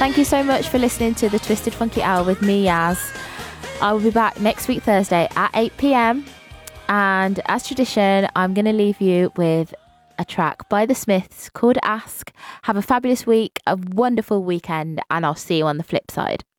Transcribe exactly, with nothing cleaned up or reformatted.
Thank you so much for listening to the Twisted Funky Hour with me, Yaz. I will be back next week, Thursday at eight p.m. And as tradition, I'm going to leave you with a track by The Smiths called Ask. Have a fabulous week, a wonderful weekend, and I'll see you on the flip side.